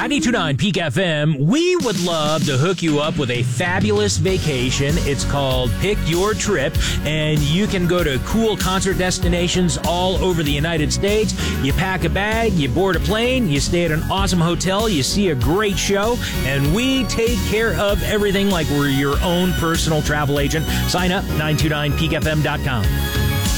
92.9 Peak FM, we would love to hook you up with a fabulous vacation. It's called Pick Your Trip, and you can go to cool concert destinations all over the United States. You pack a bag, you board a plane, you stay at an awesome hotel, you see a great show, and we take care of everything like we're your own personal travel agent. Sign up, 929peakfm.com.